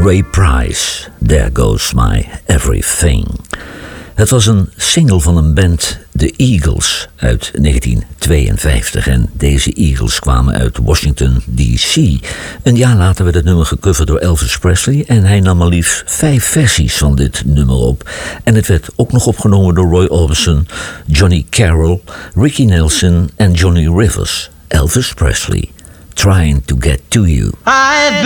Ray Price, There Goes My Everything. Het was een single van een band, The Eagles, uit 1952. En deze Eagles kwamen uit Washington, D.C. Een jaar later werd het nummer gecoverd door Elvis Presley en hij nam maar liefst 5 versies van dit nummer op. En het werd ook nog opgenomen door Roy Orbison, Johnny Carroll, Ricky Nelson en Johnny Rivers. Elvis Presley, Trying to Get to You.